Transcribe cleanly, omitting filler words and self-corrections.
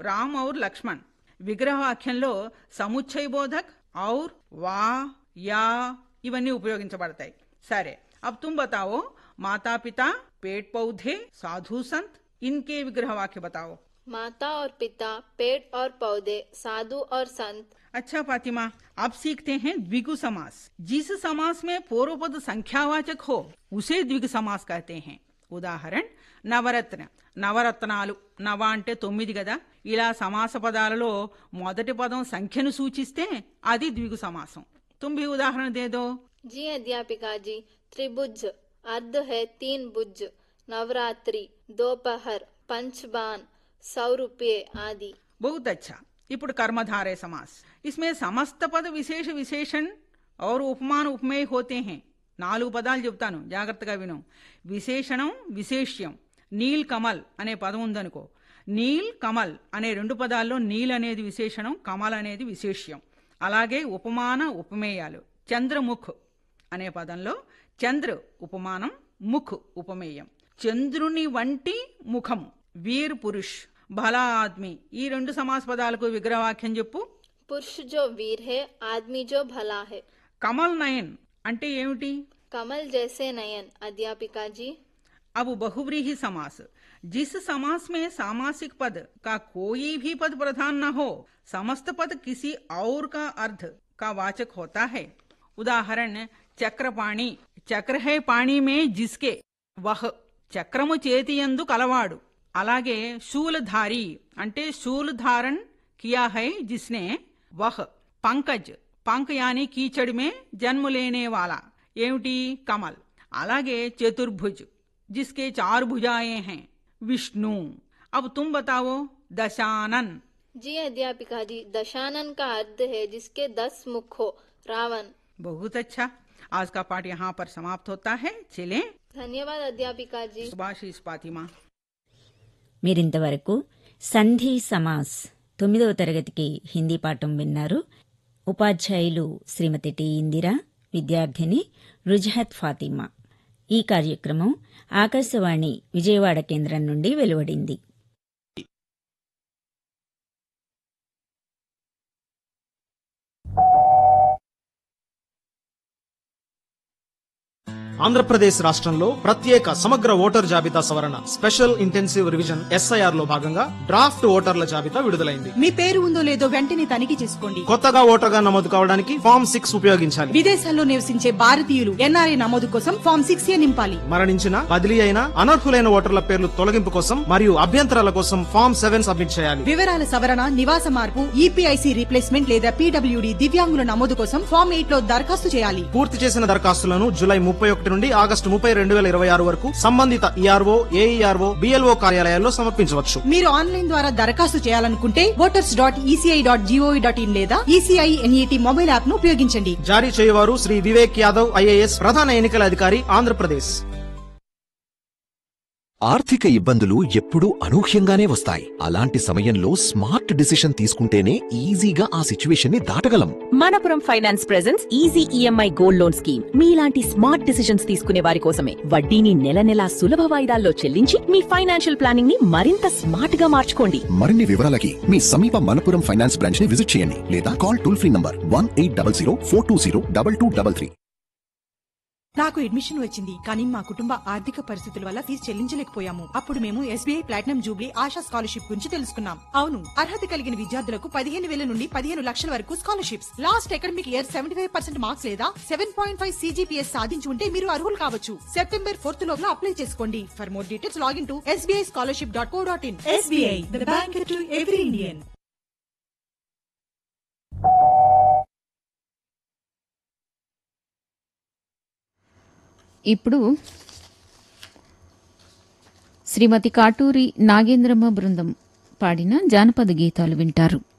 రామ్ ఔర్ లక్ష్మణ్. విగ్రహ వాక్యంలో సముచ్చయ బోధక్ ఔర్ వా యా ఇవన్నీ ఉపయోగించబడతాయి. సరే, अब तुम बताओ माता पिता पेड़ पौधे साधु संत इनके विग्रह वाक्य बताओ. माता और पिता पेड़ और पौधे साधु और संत. अच्छा फातिमा, अब सीखते हैं द्विगु समास. जिस समास में पूर्व पद संख्यावाचक हो उसे द्विगु समास कहते हैं. ఉదాహరణ నవరత్న, నవరత్నాలు. నవ అంటే 9 కదా. ఇలా సమాస పదాలలో మొదటి పదం సంఖ్యను సూచిస్తే అది ద్విగు సమాసం. तुम भी उदाहरण दे दो. जी अध्यापिका जी, त्रिभुज अर्ध है 3 भुज, नवरात्रि, दोपहर, पंचबान, 100 रुपये आदि. बहुत अच्छा. ఇప్పుడు कर्मधारय समास. इसमें समस्त पद विशेष विशेषण और उपमान उपमेय होते हैं. 4 పదాలు చెప్తాను, జాగ్రత్తగా విను. విశేషణం, విశేష్యం. నీల్ కమల్ అనే పదం ఉందనుకో, నీల్ కమల్ అనే 2 పదాల్లో నీల్ అనేది విశేషణం, కమల్ అనేది విశేష్యం. అలాగే ఉపమాన ఉపమేయాలు. చంద్రముఖ్ అనే పదంలో చంద్ర ఉపమానం, ముఖ్ ఉపమేయం. చంద్రుని వంటి ముఖము, వీర్ పురుష్, భలా ఆద్మీ. ఈ 2 సమాస పదాలకు విగ్రహవాక్యం చెప్పు. పురుష్ జో వీర్ హే, ఆద్మీ జో భలా హే. కమల్ నయన్ అంటే ఏమిటి? కమల్ జైసే నయన్. అధ్యాపికా జీ, अब बहुव्रीहि समास. जिस समास में सामासिक पद का कोई भी पद प्रधान न हो, समस्त पद किसी और का अर्थ का वाचक होता है. उदाहरण चक्रपाणी. चक्र है पानी में जिसके, वह. చక్రము చేతియందు కలవాడు. అలాగే శూలధారి అంటే శూల్ ధారణ किया है जिसने, वह. पंकज, पंक यानी कीचड़ में जन्म लेने वाला. ఏమిటి? కమల్. అలాగే చతుర్భుజ్, जिसके 4 भुजाएं हैं, विष्णु. अब तुम बताओ दशानन. जी अध्यापिका जी, दशानन का अर्थ है जिसके 10 मुख हो, रावण. बहुत अच्छा. आज का पाठ यहाँ पर समाप्त होता है. चलें. धन्यवाद अध्यापिका जी. सुभाषिस फातिमा. మీరింతవరకు సంధి సమాస్ 9వ తరగతికి హిందీ పాఠం విన్నారు. ఉపాధ్యాయులు శ్రీమతి టి ఇందిరా, విద్యార్థిని రుజహత్ ఫాతిమా. ఈ కార్యక్రమం ఆకాశవాణి విజయవాడ కేంద్రం నుండి వెలువడింది. ఆంధ్రప్రదేశ్ రాష్ట్రంలో ప్రత్యేక సమగ్ర ఓటర్ జాబితా సవరణ స్పెషల్ ఇంటెన్సివ్ రివిజన్ ఎస్ఐఆర్ లో భాగంగా డ్రాఫ్ట్ ఓటర్ల జాబితా విడుదలైంది. మీ పేరు ఉందో లేదో వెంటనే తనిఖీ చేసుకోండి. కొత్తగా ఓటర్గా నమోదు కావడానికి ఫామ్ 6 ఉపయోగించాలి. విదేశాల్లో నివసించే భారతీయులు ఎన్ఆర్ఐ నమోదు కోసం ఫామ్ 6A నింపాలి. మరణించిన, బదిలీ అయిన అనర్హులైన ఓటర్ల పేర్లు తొలగింపు కోసం మరియు అభ్యంతరాల కోసం ఫామ్ 7 సబ్మిట్ చేయాలి. వివరాల సవరణ, నివాస మార్పు, ఈపీఐసి రీప్లేస్మెంట్ లేదా పీడబ్ల్యూడీ దివ్యాంగుల నమోదు కోసం ఫామ్ 8 లో దరఖాస్తు చేయాలి. పూర్తి చేసిన దరఖాస్తులను జూలై 31 నుండి ఆగస్టు 30, 2026 వరకు సంబంధిత ఈఆర్ఓ, ఏఈఆర్ఓ, బిఎల్ఓ కార్యాలయాల్లో సమర్పించవచ్చు. మీరు ఆన్లైన్ ద్వారా దరఖాస్తు చేయాలనుకుంటే voters.eci.gov.in లేదా ఈసీఐ ఎన్ఈటీ మొబైల్ యాప్ ను ఉపయోగించండి. జారీ చేయవారు శ్రీ వివేక్ యాదవ్, ఐఏఎస్, ప్రధాన ఎన్నికల అధికారి, ఆంధ్రప్రదేశ్. ఆర్థిక ఇబ్బందులు ఎప్పుడూ అనూహ్యంగానే వస్తాయి. అలాంటి సమయంలో స్మార్ట్ డిసిషన్ తీసుకుంటేనే ఈజీగా ఆ సిచ్యువేషన్ ని దాటగలం. Manappuram finance presents easy EMI gold loan scheme. మీలాంటి స్మార్ట్ డిసిషన్స్ తీసుకునే వారి కోసమే. వడ్డీని నెల నెలా సులభ వాయిదాల్లో చెల్లించి మీ ఫైనాన్షియల్ ప్లానింగ్ ని మరింత స్మార్ట్ గా మార్చుకోండి. మరిన్ని వివరాలకి మీ సమీప మనపురం ఫైనాన్స్ బ్రాంచ్ ని విజిట్ చేయండి లేదా కాల్ టోల్ ఫ్రీ నంబర్ 1800 420 2233. నాకు అడ్మిషన్ వచ్చింది, కానీ మా కుటుంబ ఆర్థిక పరిస్థితుల వల్ల ఫీజు చెల్లించలేకపోయాము. అప్పుడు మేము SBI platinum Jubilee ASHA scholarship గురించి తెలుసుకున్నాం. అవును, అర్హత కలిగిన విద్యార్థులకు 15,000 నుండి 15 లక్షల వరకు scholarships. Last academic year 75% marks లేదా 7.5 CGPS సాధించి ఉంటే మీరు అర్హులు కావచ్చు. సెప్టెంబర్ 4 లోపల అప్లై చేసుకోండి. For more details login to sbischolarship.co.in. SBI, the bank to every Indian. ఇప్పుడు శ్రీమతి కాటూరి నాగేంద్రమ్మ బృందం పాడిన జానపద గీతాలు వింటారు.